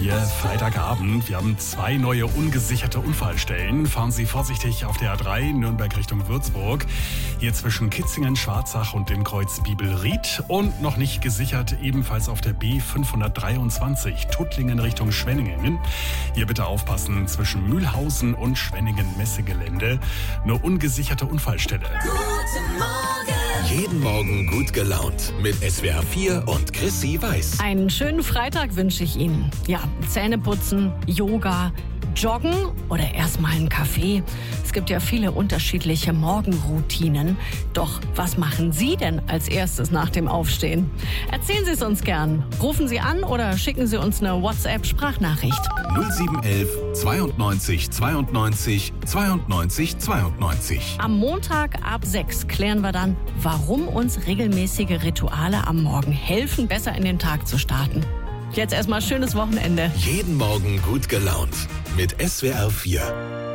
Hier Freitagabend. Wir haben 2 neue ungesicherte Unfallstellen. Fahren Sie vorsichtig auf der A3 Nürnberg Richtung Würzburg. Hier zwischen Kitzingen, Schwarzach und dem Kreuz Bibelried. Und noch nicht gesichert ebenfalls auf der B523 Tuttlingen Richtung Schwenningen. Hier bitte aufpassen zwischen Mühlhausen und Schwenningen-Messegelände. Eine ungesicherte Unfallstelle. Guten Morgen. Jeden Morgen gut gelaunt mit SWR 4 und Chrissy Weiß. Einen schönen Freitag wünsche ich Ihnen. Ja, Zähne putzen, Yoga, Joggen oder erstmal einen Kaffee. Es gibt ja viele unterschiedliche Morgenroutinen. Doch was machen Sie denn als erstes nach dem Aufstehen? Erzählen Sie es uns gern. Rufen Sie an oder schicken Sie uns eine WhatsApp-Sprachnachricht. 0711 92 92 92 92. Am Montag ab 6 klären wir dann, warum uns regelmäßige Rituale am Morgen helfen, besser in den Tag zu starten. Jetzt erstmal schönes Wochenende. Jeden Morgen gut gelaunt mit SWR 4.